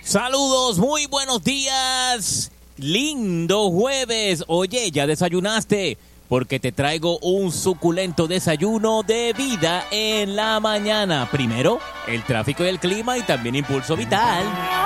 Saludos, muy buenos días. Lindo jueves. Oye, ¿ya desayunaste? Porque te traigo un suculento desayuno de vida en la mañana. Primero, el tráfico y el clima y también Impulso Vital.